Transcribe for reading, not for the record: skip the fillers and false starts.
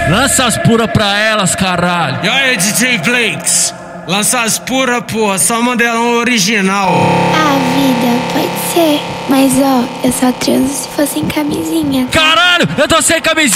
Lança as pura pra elas, caralho. E aí, DJ Flakes? Lança as pura, porra, só modelão original. Ah, vida, pode ser. Mas ó, eu só transo se fosse em camisinha. Caralho, eu tô sem camisinha.